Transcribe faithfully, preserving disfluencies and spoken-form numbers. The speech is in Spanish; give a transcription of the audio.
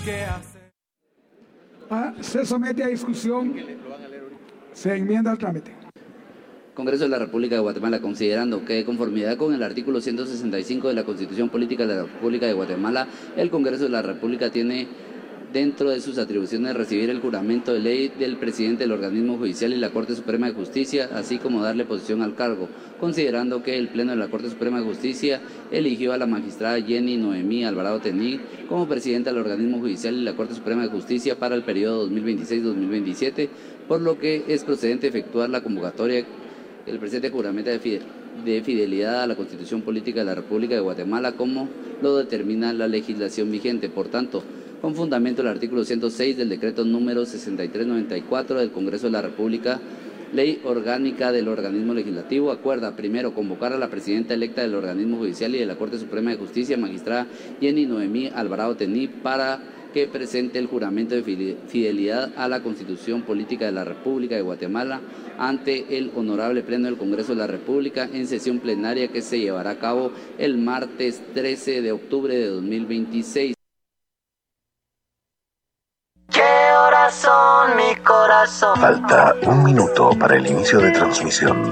Ah, se somete a discusión. Se enmienda al trámite. Congreso de la República de Guatemala, considerando que de conformidad con el artículo ciento sesenta y cinco de la Constitución Política de la República de Guatemala, el Congreso de la República tiene dentro de sus atribuciones recibir el juramento de ley del presidente del organismo judicial y la Corte Suprema de Justicia, así como darle posición al cargo, considerando que el Pleno de la Corte Suprema de Justicia eligió a la magistrada Jenny Noemí Alvarado Tení como presidenta del organismo judicial y la Corte Suprema de Justicia para el periodo dos mil veintiséis a dos mil veintisiete, por lo que es procedente efectuar la convocatoria el presente juramento de fidelidad a la Constitución Política de la República de Guatemala, como lo determina la legislación vigente. Por tanto, con fundamento el artículo ciento seis del decreto número sesenta y tres noventa y cuatro del Congreso de la República, ley orgánica del organismo legislativo, acuerda primero convocar a la presidenta electa del organismo judicial y de la Corte Suprema de Justicia, magistrada Jenny Noemí Alvarado Tení, para que presente el juramento de fidelidad a la Constitución Política de la República de Guatemala ante el honorable Pleno del Congreso de la República en sesión plenaria que se llevará a cabo el martes trece de octubre de dos mil veintiséis. ¿Qué horas son, mi corazón? Falta un minuto para el inicio de transmisión.